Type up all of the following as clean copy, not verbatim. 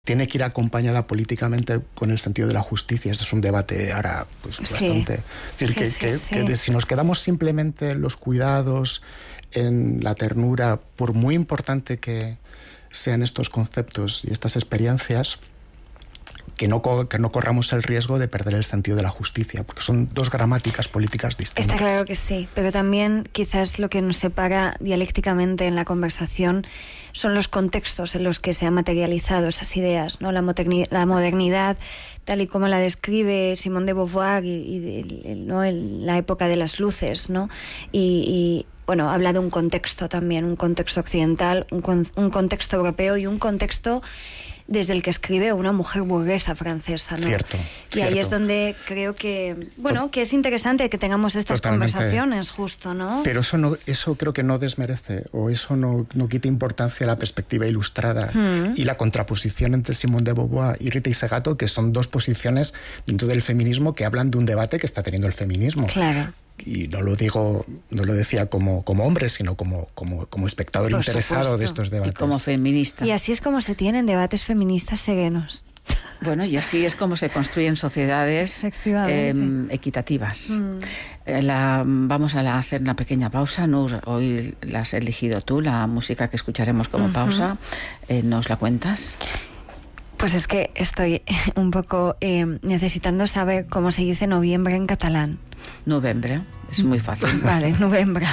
tiene que ir acompañada políticamente con el sentido de la justicia. Este es un debate ahora pues, bastante... Es decir, que si nos quedamos simplemente en los cuidados, en la ternura, por muy importante que sean estos conceptos y estas experiencias, que no corramos el riesgo de perder el sentido de la justicia, porque son dos gramáticas políticas distintas. Está claro que sí, pero también quizás lo que nos separa dialécticamente en la conversación son los contextos en los que se han materializado esas ideas, ¿no? La modernidad, tal y como la describe Simone de Beauvoir la época de las luces, ¿no? Y bueno, habla de un contexto también, un contexto occidental, un contexto europeo y un contexto desde el que escribe una mujer burguesa francesa, ¿no? Cierto. Y ahí es donde creo que, bueno, que es interesante que tengamos estas conversaciones, justo, ¿no? Pero eso creo que no desmerece, o eso no quita importancia a la perspectiva ilustrada y la contraposición entre Simone de Beauvoir y Rita Segato, que son dos posiciones dentro del feminismo que hablan de un debate que está teniendo el feminismo. Claro. Y no lo decía como hombre, sino como espectador interesado de estos debates. Y como feminista. Y así es como se tienen debates feministas serenos. Bueno, y así es como se construyen sociedades equitativas. Vamos a hacer una pequeña pausa. Nur, hoy la has elegido tú, la música que escucharemos como pausa. ¿Nos la cuentas? Pues es que estoy un poco necesitando saber cómo se dice noviembre en catalán. Novembre, es muy fácil. Vale, novembre.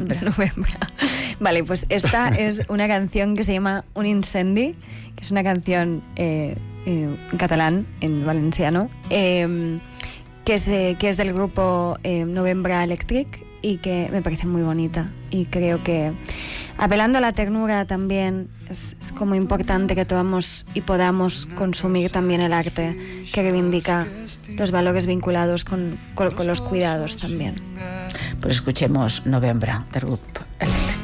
Vale, pues esta es una canción que se llama Un incendi, que es una canción en catalán, en valenciano, que es del grupo Novembre Electric, y que me parece muy bonita, y creo que apelando a la ternura también es como importante que tomamos y podamos consumir también el arte que reivindica los valores vinculados con los cuidados también. Pues escuchemos Novembre del grupo